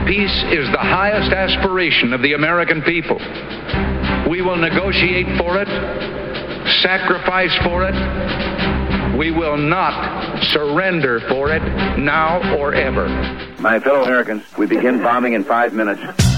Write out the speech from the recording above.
peace is the highest aspiration of the American people. We will negotiate for it, sacrifice for it. We will not surrender for it now or ever. My fellow Americans, we begin bombing in 5 minutes.